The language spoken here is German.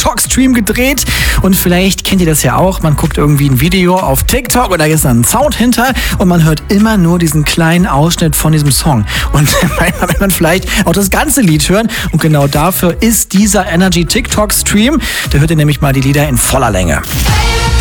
TikTok-Stream gedreht. Und vielleicht kennt ihr das ja auch. Man guckt irgendwie ein Video auf TikTok und da ist dann ein Sound hinter und man hört immer nur diesen kleinen Ausschnitt von diesem Song. Und manchmal will man vielleicht auch das ganze Lied hören. Und genau dafür ist dieser Energy TikTok-Stream. Da hört ihr nämlich mal die Lieder in voller Länge.